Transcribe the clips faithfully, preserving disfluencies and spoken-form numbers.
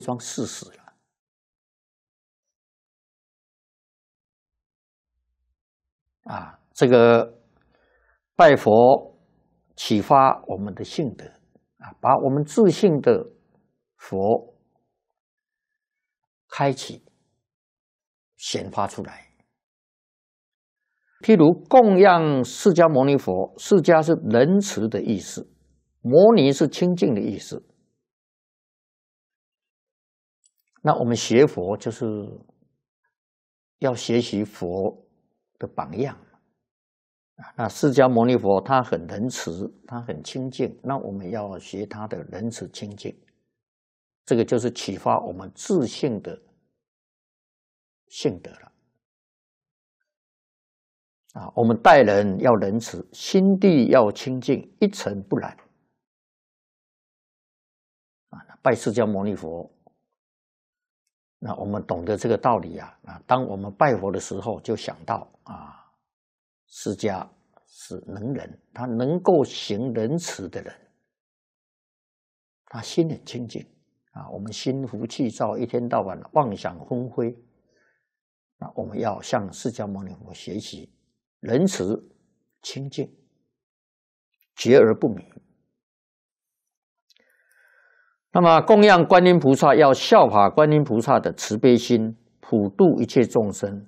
桩事实了。啊，这个拜佛启发我们的性德啊，把我们自性的佛开启、显发出来。譬如供养释迦牟尼佛，释迦是仁慈的意思，牟尼是清净的意思。那我们学佛就是要学习佛的榜样。那释迦牟尼佛他很仁慈，他很清净，那我们要学他的仁慈清净。这个就是启发我们自性的性德了。啊，我们待人要仁慈，心地要清净，一尘不染。啊，拜释迦牟尼佛，那我们懂得这个道理啊，啊，当我们拜佛的时候，就想到啊，释迦是能人，他能够行仁慈的人，他心很清净啊。我们心浮气躁，一天到晚妄想纷飞，那我们要向释迦牟尼佛学习。仁慈、清净、觉而不迷。那么供养观音菩萨，要效法观音菩萨的慈悲心，普度一切众生。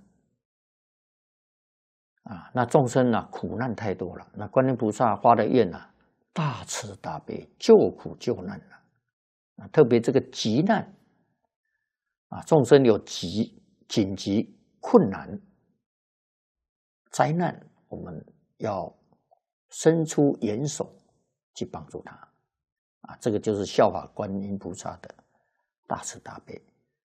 啊，那众生啊，苦难太多了。那观音菩萨发的愿啊，大慈大悲，救苦救难啊。特别这个急难啊，众生有急、紧急、困难。灾难，我们要伸出援手去帮助他，啊，这个就是效法观音菩萨的大慈大悲。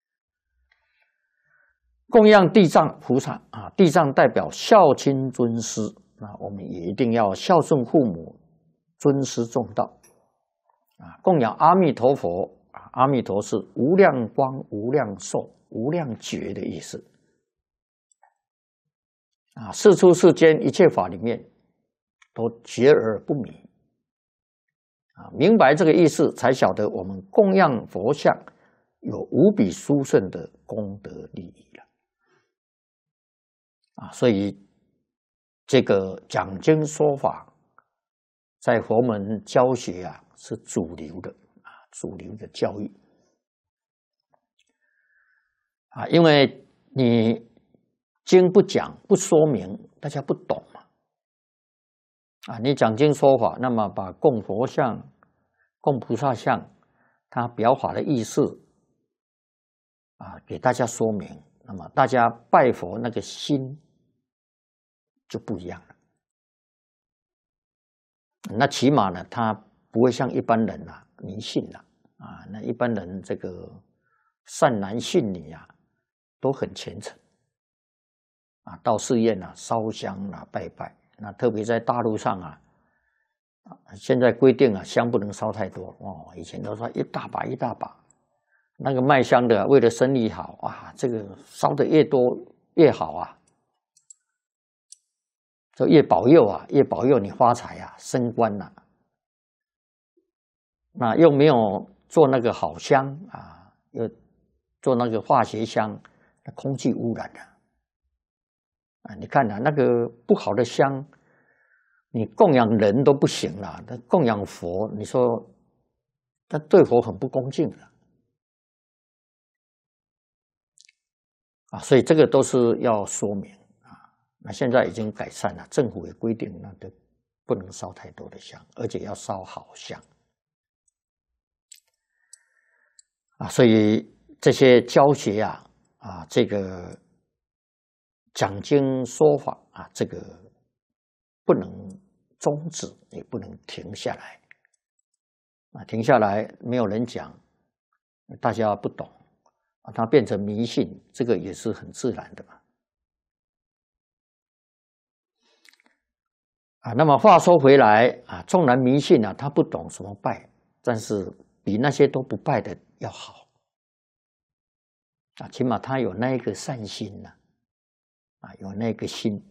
供养地藏菩萨啊，地藏代表孝亲尊师，那我们也一定要孝顺父母，尊师重道。啊，供养阿弥陀佛啊，阿弥陀是无量光、无量寿、无量觉的意思。啊，世出世间一切法里面，都觉而不迷。啊，明白这个意思，才晓得我们供养佛像有无比殊胜的功德利益了。啊，所以这个讲经说法，在佛门教学啊是主流的啊，主流的教育。啊，因为你经不讲不说明，大家不懂嘛。啊，你讲经说法，那么把供佛像、供菩萨像，它表法的意思啊，给大家说明，那么大家拜佛那个心就不一样了。那起码呢，他不会像一般人啊迷信了啊，那一般人这个善男信女啊，都很虔诚。啊，到寺院啊，烧香啊，拜拜。那特别在大陆上啊，现在规定啊，香不能烧太多哦。以前都说一大把一大把，那个卖香的、啊、为了生意好啊，这个烧的越多越好啊，就越保佑啊，越保佑你发财啊，升官呐、啊。那又没有做那个好香啊，又做那个化学香，那空气污染了。啊，你看啊，那个不好的香，你供养人都不行了，那供养佛，你说，那对佛很不恭敬了。啊，所以这个都是要说明啊。那现在已经改善了，政府也规定，那都不能烧太多的香，而且要烧好香。啊，所以这些教学啊，啊，这个。讲经说法啊，这个不能终止，也不能停下来。啊，停下来没有人讲，大家不懂，啊，它变成迷信，这个也是很自然的嘛。啊，那么话说回来啊，纵然迷信啊，他不懂什么拜，但是比那些都不拜的要好。啊，起码他有那一个善心呐。啊，有那个心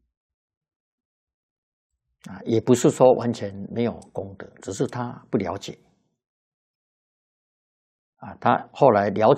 啊，也不是说完全没有功德，只是他不了解啊，他后来了解。